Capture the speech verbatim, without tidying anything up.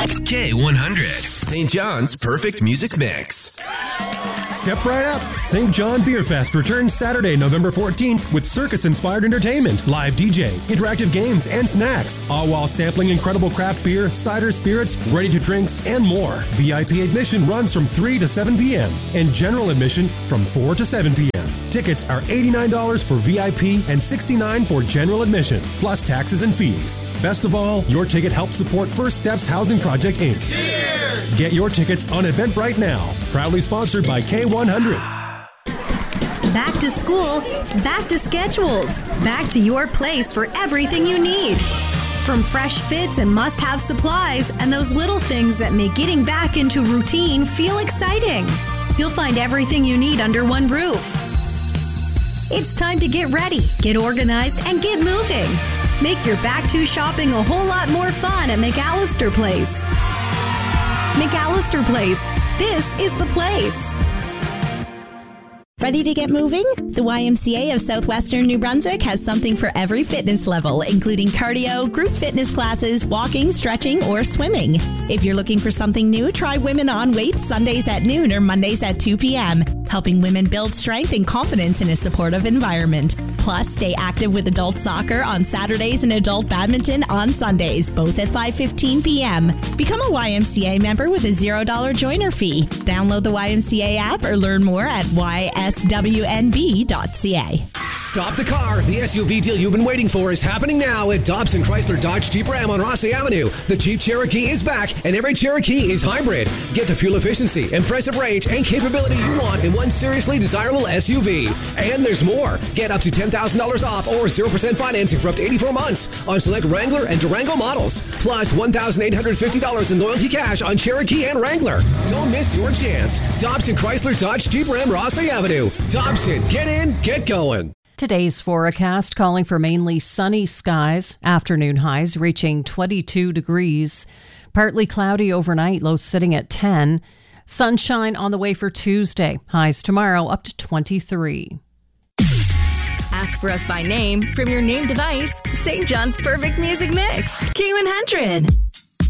K one hundred, Saint John's Perfect Music Mix. Step right up. Saint John Beer Fest returns Saturday, November fourteenth with circus-inspired entertainment, live D J, interactive games, and snacks, all while sampling incredible craft beer, cider, spirits, ready-to-drinks, and more. V I P admission runs from three to seven p.m. and general admission from four to seven p.m. Tickets are eighty-nine dollars for V I P and sixty-nine dollars for general admission, plus taxes and fees. Best of all, your ticket helps support First Steps Housing Project, Incorporated. Cheers! Get your tickets on Eventbrite now. Proudly sponsored by K one hundred. Back to school, back to schedules, back to your place for everything you need. From fresh fits and must-have supplies and those little things that make getting back into routine feel exciting. You'll find everything you need under one roof. It's time to get ready, get organized, and get moving. Make your back to shopping a whole lot more fun at McAllister Place. McAllister Place. This is the place. Ready to get moving? The Y M C A of Southwestern New Brunswick has something for every fitness level, including cardio, group fitness classes, walking, stretching, or swimming. If you're looking for something new, try Women on Weights Sundays at noon or Mondays at two p.m., helping women build strength and confidence in a supportive environment. Plus, stay active with adult soccer on Saturdays and adult badminton on Sundays, both at five fifteen p.m. Become a Y M C A member with a zero dollars joiner fee. Download the Y M C A app or learn more at y s w n b dot c a. Stop the car. The S U V deal you've been waiting for is happening now at Dobson Chrysler Dodge Jeep Ram on Rossley Avenue. The Jeep Cherokee is back, and every Cherokee is hybrid. Get the fuel efficiency, impressive range, and capability you want in one seriously desirable S U V. And there's more. Get up to ten thousand dollars off or zero percent financing for up to eighty-four months on select Wrangler and Durango models. Plus one thousand eight hundred fifty dollars in loyalty cash on Cherokee and Wrangler. Don't miss your chance. Dobson Chrysler Dodge Jeep Ram Rossley Avenue. Dobson, get in, get going. Today's forecast calling for mainly sunny skies, afternoon highs reaching twenty-two degrees. Partly cloudy overnight, lows sitting at ten. Sunshine on the way for Tuesday, highs tomorrow up to twenty-three. Ask for us by name from your name device. Saint John's Perfect Music Mix. K one hundred.